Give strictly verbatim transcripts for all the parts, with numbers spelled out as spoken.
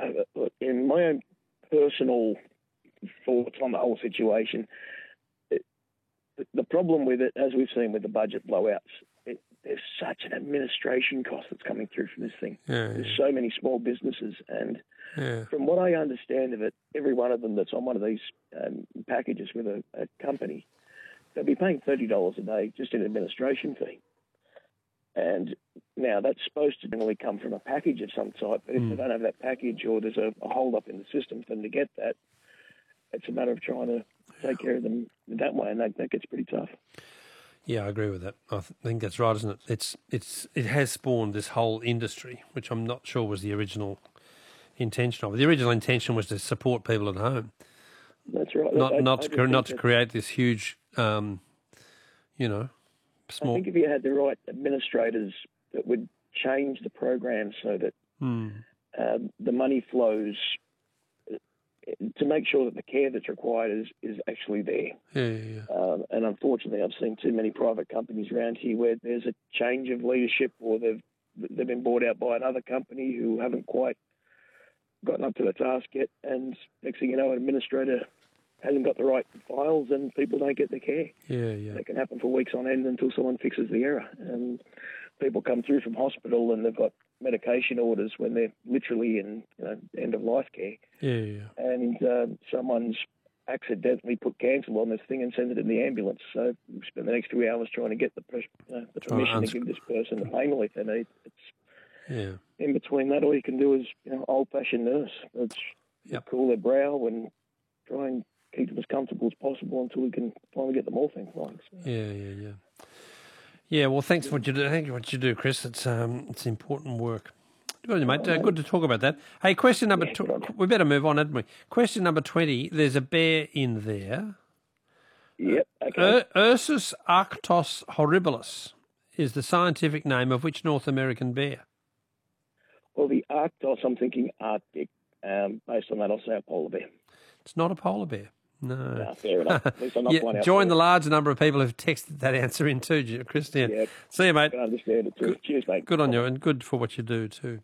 Uh, in my own personal thoughts on the whole situation, it, the problem with it, as we've seen with the budget blowouts, it, there's such an administration cost that's coming through from this thing. Yeah, there's yeah. so many small businesses, and Yeah. from what I understand of it, every one of them that's on one of these um, packages with a, a company, they'll be paying thirty dollars a day just in administration fee. And now that's supposed to generally come from a package of some type, but if Mm. they don't have that package or there's a, a hold-up in the system for them to get that, it's a matter of trying to take care of them that way, and that, that gets pretty tough. Yeah, I agree with that. I th- think that's right, isn't it? It's it's it has spawned this whole industry, which I'm not sure was the original intention of it. The original intention was to support people at home, That's right. not I, not I to just cre- not think to that- create this huge, um, you know, I small. think if you had the right administrators that would change the program so that Hmm. um, the money flows uh, to make sure that the care that's required is, is actually there. Yeah, yeah, yeah. Um, and unfortunately, I've seen too many private companies around here where there's a change of leadership, or they've they've been bought out by another company who haven't quite gotten up to the task yet. And next thing you know, an administrator hasn't got the right files, and people don't get the care. Yeah, yeah. That can happen for weeks on end until someone fixes the error. And people come through from hospital and they've got medication orders when they're literally in you know, end of life care. Yeah, yeah. And uh, someone's accidentally put cancel on this thing and sends it in the ambulance. So we spend the next two hours trying to get the, pres- uh, the permission uns- to give this person the pain relief they need. It's Yeah. in between that, all you can do is you know, old-fashioned nurse. It's Yep. cool their brow and try and keep them as comfortable as possible until we can finally get the morphine flowing. So, Yeah, yeah, yeah. Yeah, well, thanks for what you do. Thank you for what you do, Chris. It's um, it's important work. Good on you, mate. Uh, good to talk about that. Hey, question number Yeah, two. good on you. We better move on, hadn't we? Question number twenty. There's a bear in there. Yep. Okay. Ur- Ursus arctos horribilis is the scientific name of which North American bear? Well, the Arctos, I'm thinking Arctic. Um, based on that, I'll say a polar bear. It's not a polar bear. No. No, fair enough. At least I'm not Yeah, one out join the there. large number of people who've texted that answer in too, Christian. Yeah. See you, mate. I can understand it too. Good- Cheers, mate. Good on you, and good for what you do too.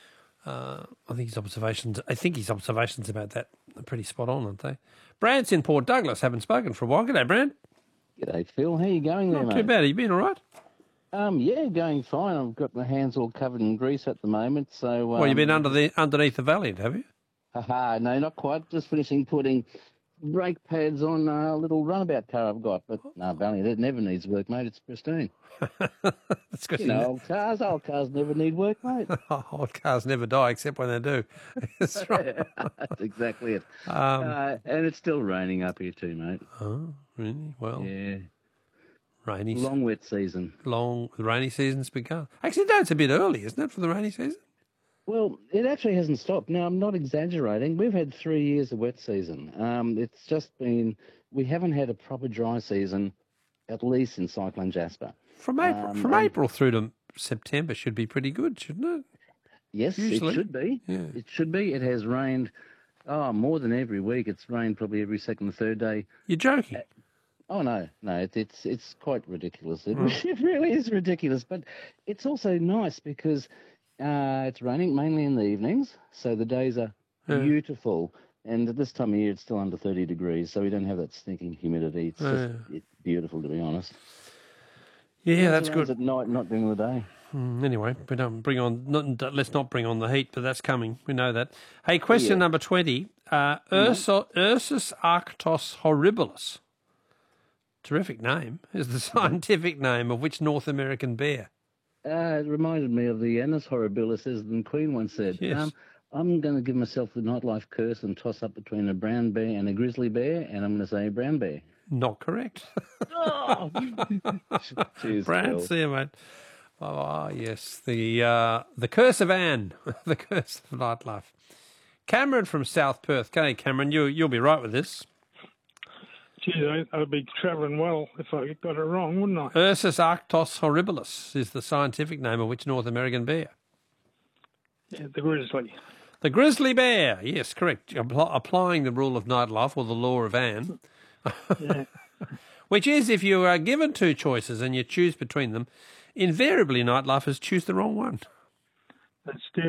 Uh, I think his observations. I think his observations about that are pretty spot on, aren't they? Brant's in Port Douglas. Haven't spoken for a while. G'day, Brant. G'day, Phil. How you going there, Not mate? too bad. Are you been all right? Um, yeah, going fine. I've got my hands all covered in grease at the moment, so... Um, Well, you've been under the underneath the Valiant, have you? Haha, no, not quite. Just finishing putting brake pads on a little runabout car I've got. But no, Valiant, it never needs work, mate. It's pristine. That's because You know, old cars, old cars never need work, mate. old cars never die except when they do. That's right. That's exactly it. Um, uh, and it's still raining up here too, mate. oh, really? Well, Yeah, rainy, long, long wet season. long. The rainy season's begun. Actually, no, it's a bit early, isn't it, for the rainy season? Well, it actually hasn't stopped. Now, I'm not exaggerating. We've had three years of wet season. Um, it's just been, we haven't had a proper dry season, at least in Cyclone Jasper. From April, Um, from and- April through to September should be pretty good, shouldn't it? Yes, Usually. it should be. Yeah. It should be. It has rained, oh, more than every week. It's rained probably every second or third day. You're joking. Oh, no, no, it, it's it's quite ridiculous. It, it really is ridiculous. But it's also nice because uh, it's raining mainly in the evenings, so the days are Yeah. beautiful. And at this time of year, it's still under thirty degrees, so we don't have that stinking humidity. It's just it's beautiful, to be honest. Yeah, that's It good. rains at night, not during the day. Mm, anyway, we don't bring on. Not, let's not bring on the heat, but that's coming. We know that. Hey, question Yeah. number twenty. Uh, Urso, Ursus arctos horribilis. Terrific name. Is the scientific name of which North American bear? Uh, it reminded me of the Annus horribilis, as the Queen once said. Yes. Um, I'm going to give myself the nightlife curse and toss up between a brown bear and a grizzly bear, and I'm going to say brown bear. Not correct. Oh! Cheers, Brad, Phil. see you, mate. Oh, yes. The uh, the curse of Anne. The curse of nightlife. Cameron from South Perth. Okay, Cameron, you, you'll be right with this. Gee, I- I'd be travelling well if I got it wrong, wouldn't I? Ursus arctos horribilis is the scientific name of which North American bear? Yeah, the grizzly. The grizzly bear. Yes, correct. Appl- applying the rule of nightlife or the law of Anne, Yeah. which is if you are given two choices and you choose between them, invariably nightlifers choose the wrong one. That's dead